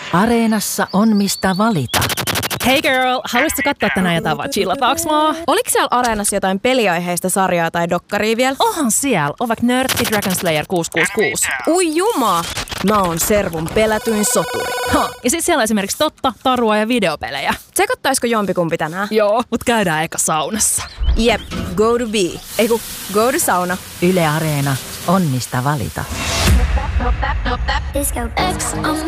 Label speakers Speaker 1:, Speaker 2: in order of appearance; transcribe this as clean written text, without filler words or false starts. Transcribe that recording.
Speaker 1: Areenassa on mistä valita.
Speaker 2: Hey girl, haluaisitko katsoa tänään jotain vai chillataaks mua?
Speaker 3: Oliko siellä Areenassa jotain peliaiheista sarjaa tai dokkaria vielä?
Speaker 2: Onhan siellä, on vaikka Nörtti Dragon Slayer 666.
Speaker 3: Ui juma! Mä oon Servun pelätyin soturi.
Speaker 2: Ja sit siellä on esimerkiksi totta, tarua ja videopelejä.
Speaker 3: Tsekattaisiko jompikumpi tänään?
Speaker 2: Joo, mut käydään eka saunassa.
Speaker 3: Jep, go to be. Eiku, go to sauna.
Speaker 1: Yle Areena on mistä valita.
Speaker 4: Disco X on